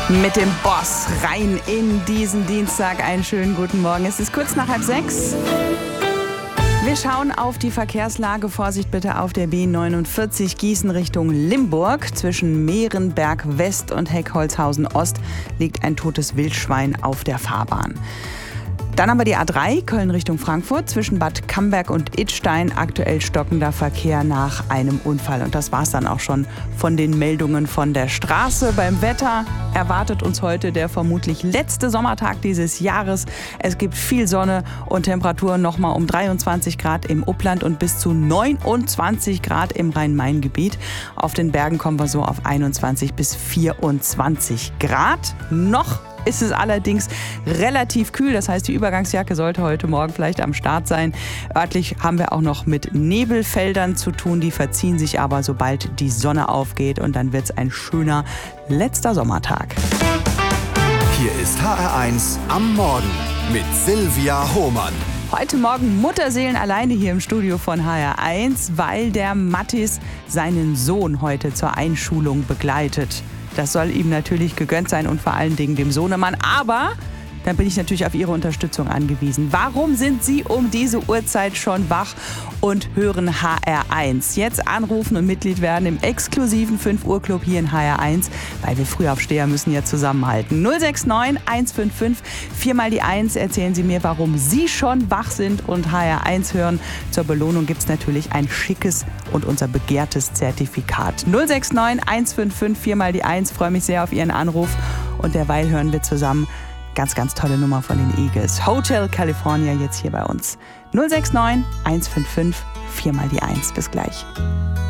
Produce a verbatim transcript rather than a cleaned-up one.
Mit dem Boss rein in diesen Dienstag. Einen schönen guten Morgen. Es ist kurz nach halb sechs. Wir schauen auf die Verkehrslage. Vorsicht bitte auf der B neunundvierzig Gießen Richtung Limburg. Zwischen Mehrenberg West und Heckholzhausen Ost liegt ein totes Wildschwein auf der Fahrbahn. Dann haben wir die A drei, Köln Richtung Frankfurt, zwischen Bad Camberg und Idstein, aktuell stockender Verkehr nach einem Unfall. Und das war's dann auch schon von den Meldungen von der Straße. Beim Wetter erwartet uns heute der vermutlich letzte Sommertag dieses Jahres. Es gibt viel Sonne und Temperaturen nochmal um dreiundzwanzig Grad im Upland und bis zu neunundzwanzig Grad im Rhein-Main-Gebiet. Auf den Bergen kommen wir so auf einundzwanzig bis vierundzwanzig Grad. Noch ist es allerdings relativ kühl. Das heißt, die Übergangsjacke sollte heute Morgen vielleicht am Start sein. Örtlich haben wir auch noch mit Nebelfeldern zu tun. Die verziehen sich aber, sobald die Sonne aufgeht. Und dann wird es ein schöner letzter Sommertag. Hier ist H R eins am Morgen mit Silvia Hohmann. Heute Morgen Mutterseelen alleine hier im Studio von H R eins, weil der Mattis seinen Sohn heute zur Einschulung begleitet. Das soll ihm natürlich gegönnt sein und vor allen Dingen dem Sohnemann. Aber dann bin ich natürlich auf Ihre Unterstützung angewiesen. Warum sind Sie um diese Uhrzeit schon wach und hören H R eins? Jetzt anrufen und Mitglied werden im exklusiven fünf Uhr Club hier in H R eins, weil wir Frühaufsteher müssen ja zusammenhalten. null sechs neun eins fünf fünf vier mal die eins. Erzählen Sie mir, warum Sie schon wach sind und H R eins hören. Zur Belohnung gibt es natürlich ein schickes und unser begehrtes Zertifikat. null sechs neun eins fünf fünf vier mal die eins. Freue mich sehr auf Ihren Anruf. Und derweil hören wir zusammen ganz, ganz tolle Nummer von den Eagles. Hotel California jetzt hier bei uns. null sechs neun eins fünf fünf vier mal die eins. Bis gleich.